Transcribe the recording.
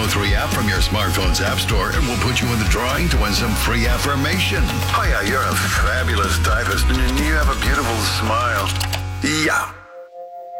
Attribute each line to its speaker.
Speaker 1: 103 app from your smartphone's app store and we'll put you in the drawing to win some free affirmation.
Speaker 2: Oh yeah, you're a fabulous typist and you have a beautiful smile. Yeah.